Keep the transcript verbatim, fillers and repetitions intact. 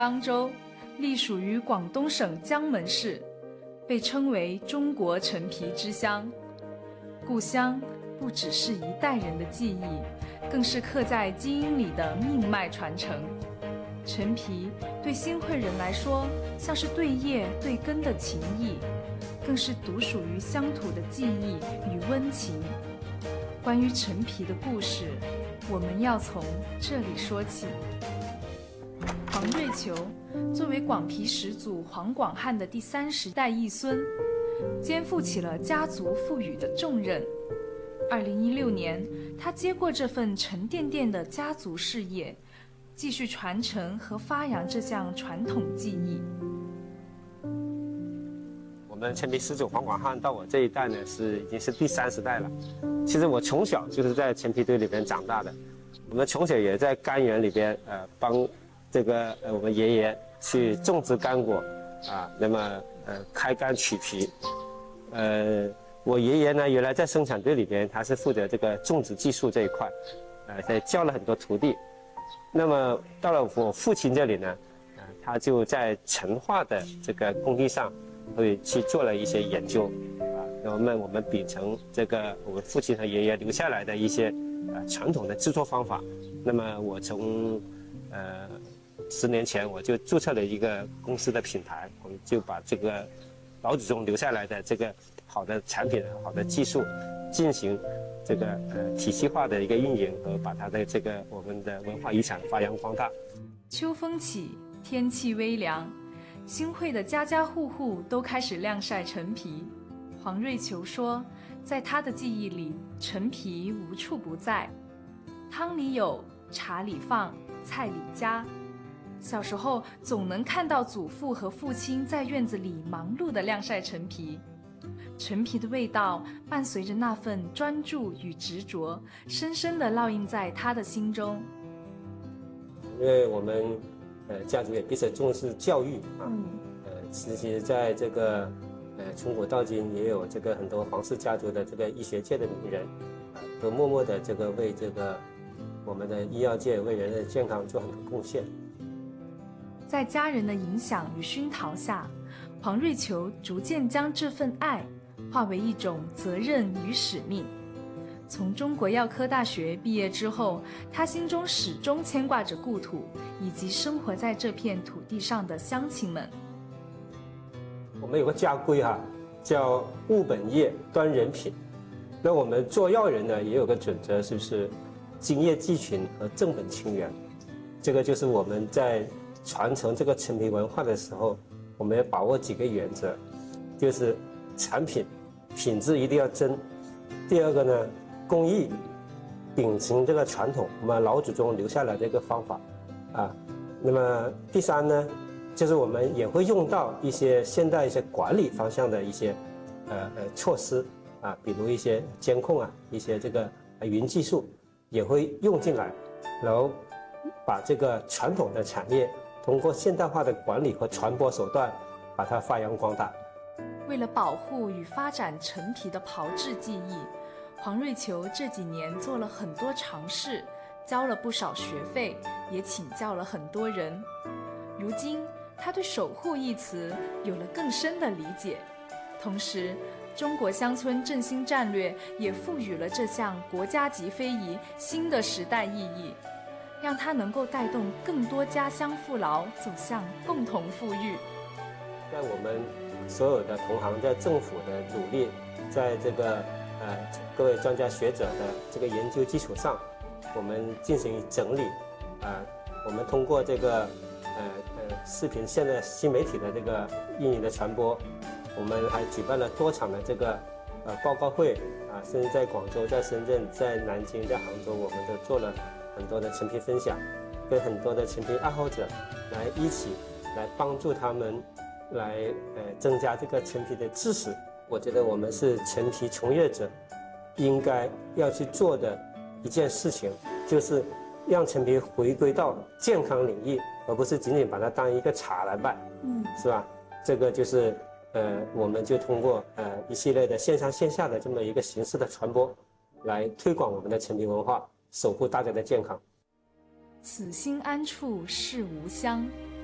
漳州隶属于广东省江门市，被称为中国陈皮之乡。故乡不只是一代人的记忆，更是刻在基因里的命脉传承。陈皮对新会人来说，像是对叶对根的情谊，更是独属于乡土的记忆与温情。关于陈皮的故事，我们要从这里说起。黄瑞求作为广皮始祖黄广汉的第三十代裔孙，肩负起了家族赋予的重任。二零一六年，他接过这份沉甸甸的家族事业，继续传承和发扬这项传统技艺。 我们陈皮始祖黄广汉到我这一代呢，是已经是第三十代了。其实我从小就是在陈皮堆里边长大的，我们从小也在甘园里边，呃，帮这个呃我们爷爷去种植干果，啊，那么呃开干取皮，呃，我爷爷呢原来在生产队里边，他是负责这个种植技术这一块，呃，在教了很多徒弟。那么到了我父亲这里呢，呃，他就在陈化的这个工地上，会去做了一些研究，啊，那么我们秉承这个我们父亲和爷爷留下来的一些呃传统的制作方法。那么我从呃十年前我就注册了一个公司的品牌，我们就把这个老祖宗留下来的这个好的产品、好的技术，进行这个呃体系化的一个运营和把它的这个我们的文化遗产发扬光大。 秋风起，天气微凉，新会的家家户户都开始晾晒陈皮。黄瑞求说，在他的记忆里，陈皮无处不在，汤里有，茶里放，菜里加。小时候总能看到祖父和父亲在院子里忙碌地晾晒陈皮，陈皮的味道伴随着那份专注与执着，深深地烙印在他的心中。 因为我们呃家族也比较重视教育啊， 嗯、 呃，其实在这个呃从古到今也有这个很多皇室家族的这个医学界的名人，啊、呃，都默默的这个为这个我们的医药界为人类健康做很多贡献。 在家人的影响与熏陶下，黄瑞求逐渐将这份爱化为一种责任与使命。从中国药科大学毕业之后，他心中始终牵挂着故土以及生活在这片土地上的乡亲们。 我们有个家规哈、啊，叫务本业端人品。那我们做药人呢，也有个准则，是不是精业继群和正本清源？这个就是我们在传承这个陈皮文化的时候，我们要把握几个原则，就是产品品质一定要真。第二个呢，工艺秉承这个传统，我们老祖宗留下来的一个方法啊。那么第三呢，就是我们也会用到一些现代一些管理方向的一些呃呃措施啊，比如一些监控啊，一些这个云技术也会用进来，然后把这个传统的产业通过现代化的管理和传播手段，把它发扬光大。 为了保护与发展陈皮的炮制技艺，黄瑞求这几年做了很多尝试，交了不少学费，也请教了很多人。如今，他对守护一词有了更深的理解，同时，中国乡村振兴战略也赋予了这项国家级非遗新的时代意义，让它能够带动更多家乡父老走向共同富裕。 在我们所有的同行，在政府的努力，在这个呃各位专家学者的这个研究基础上，我们进行整理，啊、呃，我们通过这个呃呃视频现在新媒体的这个运营的传播，我们还举办了多场的这个呃报告会啊，甚至在广州、在深圳、在南京、在杭州，我们都做了很多的陈皮分享，跟很多的陈皮爱好者来一起来帮助他们来呃增加这个陈皮的知识。我觉得我们是陈皮从业者应该要去做的一件事情，就是让陈皮回归到健康领域，而不是仅仅把它当一个茶来卖，嗯，是吧？这个就是呃，我们就通过呃一系列的线上线下的这么一个形式的传播，来推广我们的陈皮文化，守护大家的健康。 此心安处是吾乡，